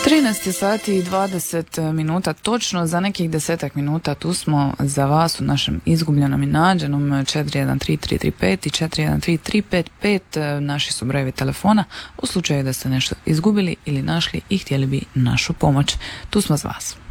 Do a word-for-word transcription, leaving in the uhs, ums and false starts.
trinaest sati i dvadeset minuta, točno za nekih desetak minuta tu smo za vas u našem izgubljenom i nađenom četiri jedan tri tri tri pet i četiri jedan tri tri pet pet, naši su brojevi telefona u slučaju da ste nešto izgubili ili našli i htjeli bi našu pomoć. Tu smo za vas.